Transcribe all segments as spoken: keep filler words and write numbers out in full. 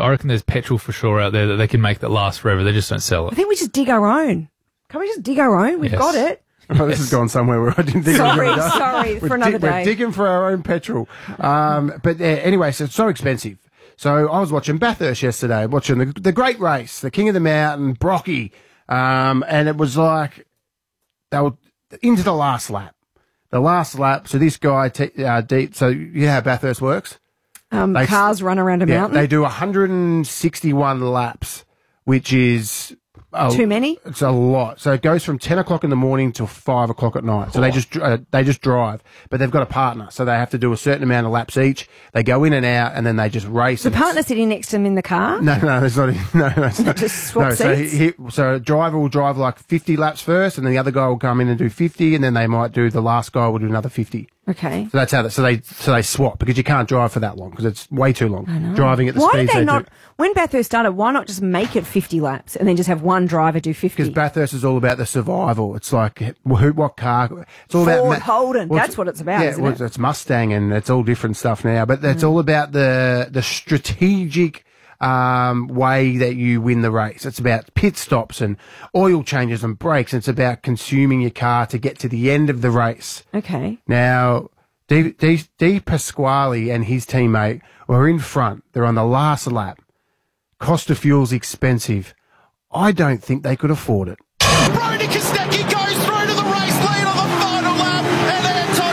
I reckon there's petrol for sure out there that they can make that last forever. They just don't sell I it. think we just dig our own. Can't we just dig our own? We've Yes. got it. Oh, this has gone somewhere where I didn't think Sorry, it was going to go. sorry, We're for another dig- day. We're digging for our own petrol. Um, but uh, anyway, so it's so expensive. So I was watching Bathurst yesterday, watching the, the great race, the King of the Mountain, Brocky, um, and it was like they were into the last lap. The last lap. So this guy, t- uh, deep. So you know how Bathurst works? Um, They- cars run around a Yeah, mountain. they do one hundred sixty-one laps, which is a, Too many? It's a lot. So it goes from ten o'clock in the morning till five o'clock at night. So they just uh, they just drive, but they've got a partner, so they have to do a certain amount of laps each. They go in and out, and then they just race. the and it's- partner sitting next to him in the car? No, no, it's not. No, no, it's not. Just swap no, so, seats? he, he, so a driver will drive like fifty laps first, and then the other guy will come in and do fifty, and then they might do the last guy will do another fifty. Okay. So that's how. That, so they so they swap because you can't drive for that long because it's way too long driving at the Why speeds did they they not, do. when Bathurst started, why not just make it fifty laps and then just have one driver do fifty? Because Bathurst is all about the survival. It's like who, what car? It's all Ford, about Holden, well, that's what it's about, Yeah, isn't well, it? it's Mustang and it's all different stuff now. But it's all about the the strategic um, way that you win the race. It's about pit stops and oil changes and brakes. It's about consuming your car to get to the end of the race. Okay. Now, Di, Di, Di Pasquale and his teammate were in front. They're on the last lap. Cost of fuel's expensive. I don't think they could afford it. Brody Kostecki goes through to the race lead on the final lap, and Anton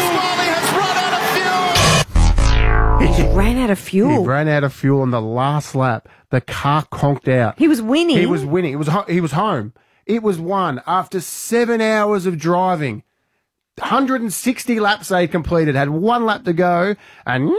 Di Pasquale has run out of fuel. He ran out of fuel. He ran out of fuel on the last lap. The car conked out. He was winning. He was winning. It was ho- he was home. It was won after seven hours of driving. one hundred sixty laps they completed. Had one lap to go, and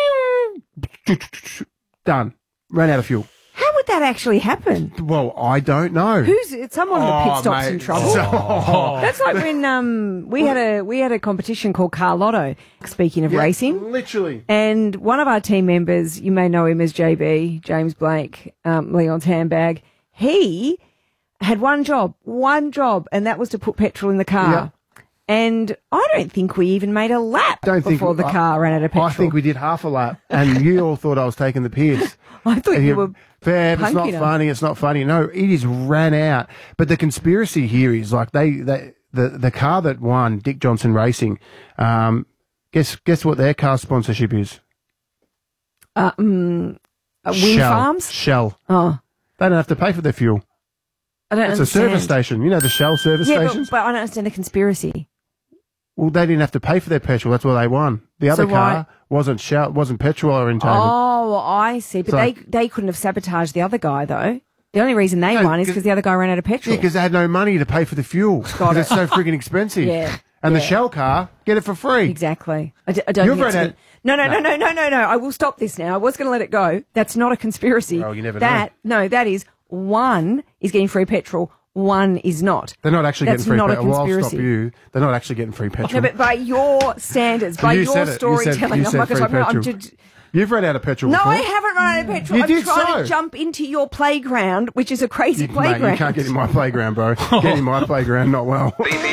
done. Ran out of fuel. How would that actually happen? Well, I don't know. Who's someone on the Oh, pit stops mate. in trouble? Oh. That's like when um we had a we had a competition called Car Lotto. Speaking of Yeah, racing, literally. and one of our team members, you may know him as J B, James Blake, um, Leon's handbag. He had one job, one job, and that was to put petrol in the car. Yeah. And I don't think we even made a lap Don't think before the I- car ran out of petrol. I think we did half a lap, and you all thought I was taking the piss. I thought And you you- were Fab, it's not punking 'em. funny. It's not funny. No, it is ran out. But the conspiracy here is like they, they the the car that won, Dick Johnson Racing. Um, guess guess what their car sponsorship is? uh, mm, uh, wind Shell. farms. Shell. Oh, They don't have to pay for their fuel. I don't It's a understand. service station. You know the Shell service Yeah, but, stations. but I don't understand the conspiracy. Well, they didn't have to pay for their petrol. That's why they won. The other So why- car wasn't Shell. Wasn't petrol orientated. Oh, I see. But So- they they couldn't have sabotaged the other guy though. The only reason they No, won is 'cause- because the other guy ran out of Yeah, petrol. because they had no money to pay for the fuel. Because it's so freaking expensive. Yeah, And the yeah. Shell car, get it for free. Exactly. I, d- I don't You've think it's read a- it. No, no, no, no, no, no, no. I will stop this now. I was going to let it go. That's not a conspiracy. Well, you never that, No, that is one is getting free petrol, one is not. They're not actually That's getting free not a petrol. Well, I'll stop conspiracy. you. They're not actually getting free petrol. No, but by your standards, by You your said it. You said- storytelling, you I'm said not going free to. I'm petrol. just. You've run out of petrol No, before. I haven't run out of petrol. You I'm did trying so. to jump into your playground, which is a crazy You, mate, playground. you can't get in my playground, bro. Get in my playground, not well. B B